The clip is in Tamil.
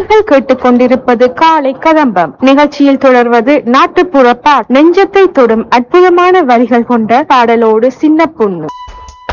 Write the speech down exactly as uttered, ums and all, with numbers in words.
நேர்கள் கேட்டுக்கொண்டிருப்பது காலை கதம்பம் நிகழ்ச்சியில் தொடர்வது நாட்டுப்புற பாடல். நெஞ்சத்தை தொடும் அற்புதமான வரிகள் கொண்ட பாடலோடு சின்ன பொண்ணு.